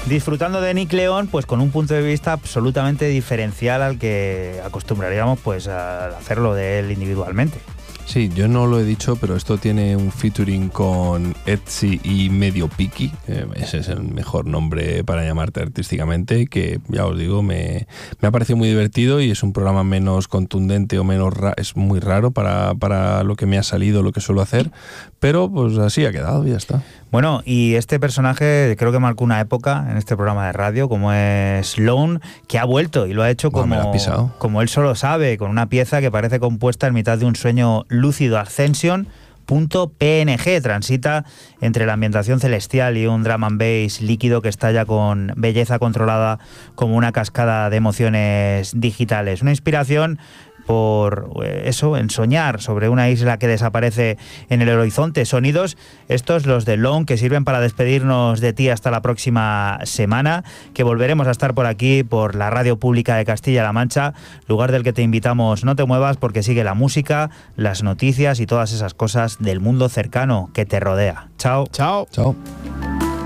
disfrutando de Nick León, pues con un punto de vista absolutamente diferencial al que acostumbraríamos pues a hacerlo de él individualmente. Sí, yo no lo he dicho, pero esto tiene un featuring con Etsy y Medio Piki. Ese es el mejor nombre para llamarte artísticamente, que ya os digo, me ha parecido muy divertido y es un programa menos contundente o menos es muy raro para lo que me ha salido, lo que suelo hacer, pero pues así ha quedado y ya está. Bueno, y este personaje creo que marcó una época en este programa de radio, como es Lone, que ha vuelto y lo ha hecho como él solo sabe, con una pieza que parece compuesta en mitad de un sueño lúcido. Ascension.png transita entre la ambientación celestial y un drum and bass líquido que estalla con belleza controlada como una cascada de emociones digitales. Una inspiración por eso, en soñar sobre una isla que desaparece en el horizonte. Sonidos estos, los de Lone, que sirven para despedirnos de ti hasta la próxima semana, que volveremos a estar por aquí, por la Radio Pública de Castilla-La Mancha, lugar del que te invitamos no te muevas, porque sigue la música, las noticias y todas esas cosas del mundo cercano que te rodea. Chao. Chao. Chao.